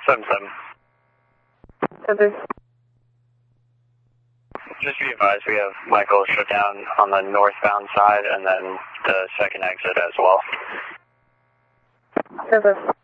7-7. Over. Just be advised, we have Michael shut down on the northbound side and then the second exit as well. Over.